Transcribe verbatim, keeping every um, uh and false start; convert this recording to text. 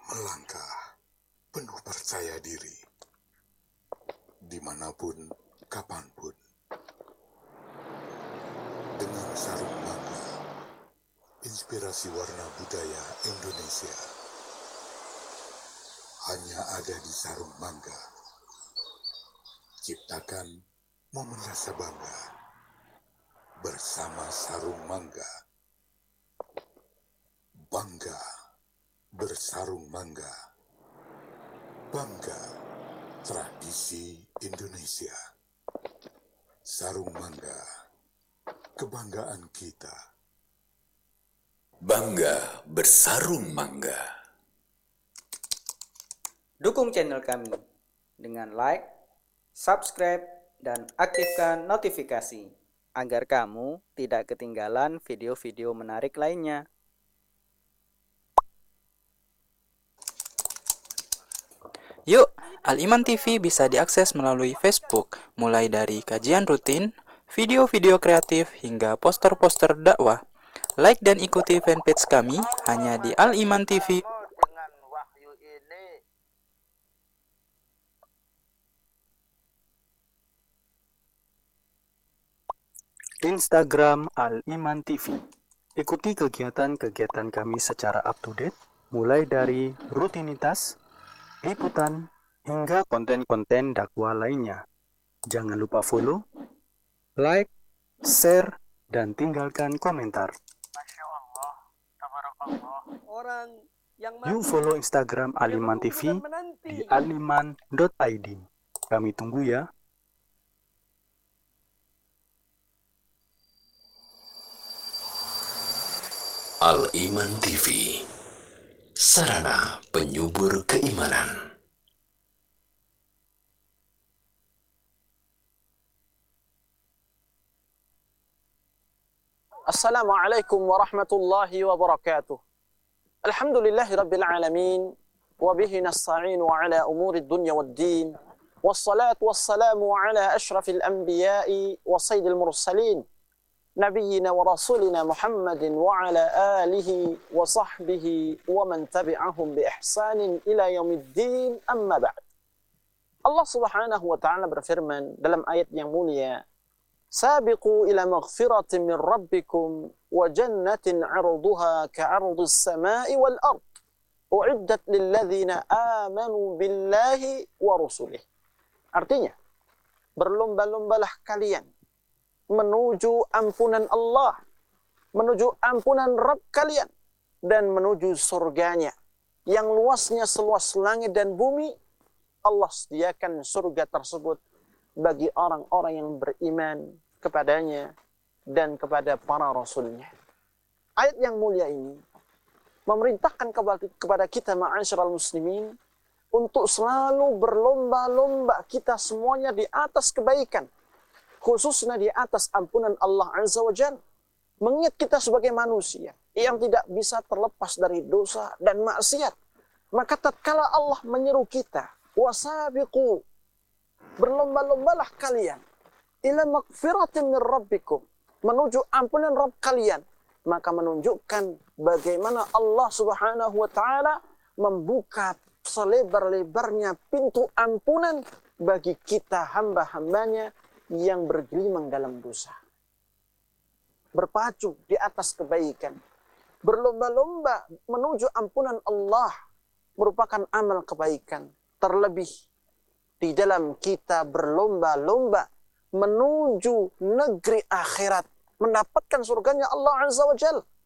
melangkah penuh percaya diri, dimanapun, kapanpun, dengan sarung mangga, inspirasi warna budaya Indonesia, hanya ada di sarung mangga. Ciptakan momen rasa bangga, bersama sarung mangga. Bangga bersarung mangga. Bangga tradisi Indonesia. Sarung mangga, kebanggaan kita. Bangga bersarung mangga. Dukung channel kami dengan like, subscribe, dan aktifkan notifikasi agar kamu tidak ketinggalan video-video menarik lainnya. Yuk, Al-Iman T V bisa diakses melalui Facebook, mulai dari kajian rutin, video-video kreatif, hingga poster-poster dakwah. Like dan ikuti fanpage kami hanya di Al-Iman T V. Dengan wahyu ini, Instagram Al-Iman T V. Ikuti kegiatan-kegiatan kami secara up-to-date, mulai dari rutinitas, liputan, hingga konten-konten dakwah lainnya. Jangan lupa follow, like, share, dan tinggalkan komentar. Masya Allah, tabarakallah. Orang yang Yuk follow Instagram Al-Iman T V di aliman dot i d. Kami tunggu ya. Al-Iman T V, sarana penyubur keimanan. Assalamualaikum warahmatullahi wabarakatuh. Alhamdulillahi rabbil alamin, wa bihi nasta'inu ala umuri dunya wad din, wassalatu wassalamu ala ashrafil anbiya'i wa sayyidil mursalin, nabiyyina wa rasulina Muhammadin wa ala alihi wa sahbihi wa man tabi'ahum bi ihsanin ila yaumiddin, amma ba'd. Allah subhanahu wa ta'ala berfirman dalam ayat yang mulia, Sabiqu ila maghfiratin min rabbikum wa jannatin 'arduha ka'ardis samai wal ard u'iddat lil ladzina amanu billahi wa rusulih. Artinya, berlomba-lombalah kalian menuju ampunan Allah, menuju ampunan Rabb kalian, dan menuju surganya yang luasnya seluas langit dan bumi. Allah sediakan surga tersebut bagi orang-orang yang beriman kepadanya dan kepada para rasulnya. Ayat yang mulia ini memerintahkan kepada kita ma'asyiral muslimin untuk selalu berlomba-lomba kita semuanya di atas kebaikan, khususnya di atas ampunan Allah Azza wa Jalla. Mengingat kita sebagai manusia yang tidak bisa terlepas dari dosa dan maksiat, maka tatkala Allah menyeru kita, wasabiqu, berlomba-lombalah kalian ila magfiratin min rabbikum, menuju ampunan Rabb kalian, maka menunjukkan bagaimana Allah Subhanahu wa taala membuka selebar-lebarnya pintu ampunan bagi kita hamba-hambanya yang bergelimang dalam dosa. Berpacu di atas kebaikan, berlomba-lomba menuju ampunan Allah merupakan amal kebaikan. Terlebih di dalam kita berlomba-lomba menuju negeri akhirat, mendapatkan surganya Allah Azza wa Jalla.